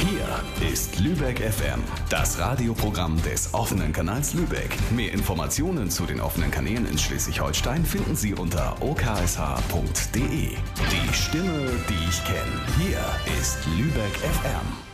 Hier ist Lübeck FM, das Radioprogramm des offenen Kanals Lübeck. Mehr Informationen zu den offenen Kanälen in Schleswig-Holstein finden Sie unter oksh.de. Die Stimme, die ich kenne. Hier ist Lübeck FM.